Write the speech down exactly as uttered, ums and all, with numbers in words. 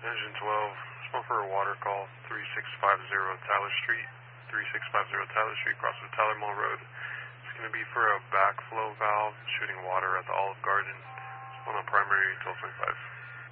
Engine twelve, just for a water call, three six five zero Tyler Street, three six five zero Tyler Street, across the Tyler Mall Road. It's going to be for a backflow valve shooting water at the Olive Garden. It's on a primary twelve twenty-five.